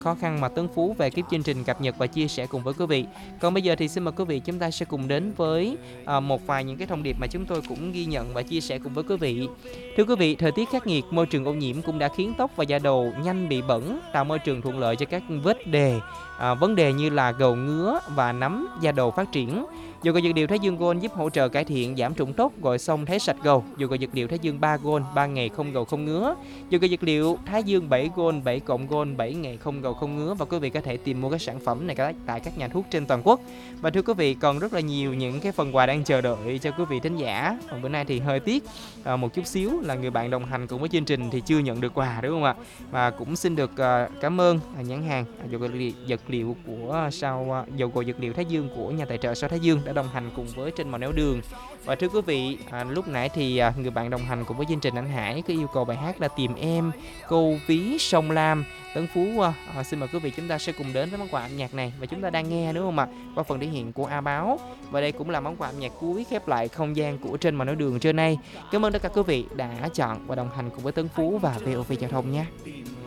khó khăn mà Tấn Phú về cái chương trình cập nhật và chia sẻ cùng với quý vị. Còn bây giờ thì xin mời quý vị chúng ta sẽ cùng đến với một vài những cái thông điệp mà chúng tôi cũng ghi nhận và chia sẻ cùng với quý vị. Thưa quý vị, thời tiết khắc nghiệt, môi trường ô nhiễm cũng đã khiến tóc và da đầu nhanh bị bẩn, tạo môi trường thuận lợi cho các vấn đề như là gầu ngứa và nấm da đầu phát triển. Yoga dược liệu Thái Dương Gold giúp hỗ trợ cải thiện giảm rụng tóc, gội xong thấy sạch gầu. Yoga dược liệu Thái Dương 3 Gold 3 ngày không gầu không ngứa. Yoga dược liệu Thái Dương 7 Gold 7 cộng Gold 7 ngày không gầu không ngứa, và quý vị có thể tìm mua các sản phẩm này tại các nhà thuốc trên toàn quốc. Và thưa quý vị, còn rất là nhiều những cái phần quà đang chờ đợi cho quý vị thính giả. Còn bữa nay thì hơi tiếc một chút xíu là người bạn đồng hành cùng với chương trình thì chưa nhận được quà, đúng không ạ? Và cũng xin được cảm ơn nhãn hàng Yoga dược liệu của Yoga dược liệu Thái Dương của nhà tài trợ Sao Thái Dương đã đồng hành cùng với Trên Màu Nẻo Đường. Và thưa quý vị, lúc nãy thì người bạn đồng hành cùng với chương trình anh Hải có yêu cầu bài hát là Tìm Em, Câu Ví Sông Lam. Tấn Phú xin mời quý vị chúng ta sẽ cùng đến với món quà âm nhạc này, và chúng ta đang nghe, đúng không ạ, qua phần thể hiện của A Báo. Và đây cũng là món quà âm nhạc cuối khép lại không gian của Trên Màu Nẻo Đường trưa nay. Cảm ơn tất cả quý vị đã chọn và đồng hành cùng với Tấn Phú và VOV Giao thông nhé.